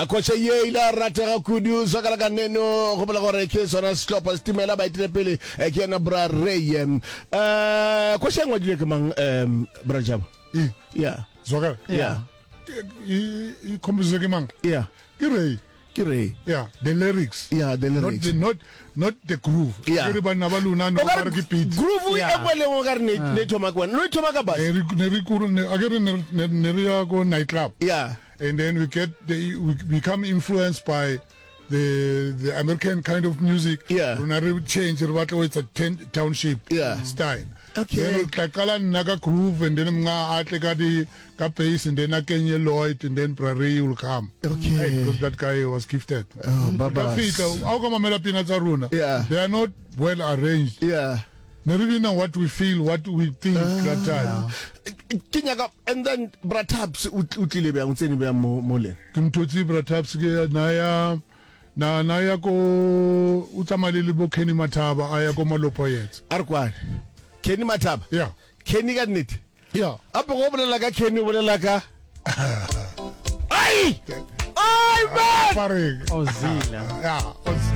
Kocha ye ila rata ga kudu sa kala kaneno go bola gore ke sona stop stimela ba itile pele ke na bra Ray kocha ngwa dile ke mang bra Jabo yeah Zoga yeah I compose ke mang yeah ke Ray yeah the lyrics not the groove yeah ke ba na ba luna no ba re ke beat groove e kwele mo ga ne thoma kwa no thoma ka ba ne re kuru ne agere ne re ya go night club yeah and then we become influenced by the American kind of music. Yeah. We change it's a township style. Okay. Then kala naga groove and then mga ate ka bass and then Kenya Lloyd and then Prairie will come. Okay. Because that guy was gifted. Oh, Baba. How come Amela Pinazaruna? Yeah. They are not well arranged. Yeah. They really know what we feel, what we think that time. And then Brataps utlile be untseni be mo le. Kumtotsi Brataps ke naya ko utsamalele bo Kenny Mataba aya ko Malopo yetsa. Arkwane. Kenny Mataba. Yeah. Kenny ka nnete. Yeah. Apo go bolela ka Kenny o bolela ka. Ai! Ai man! Pareng. Ozila. Yeah.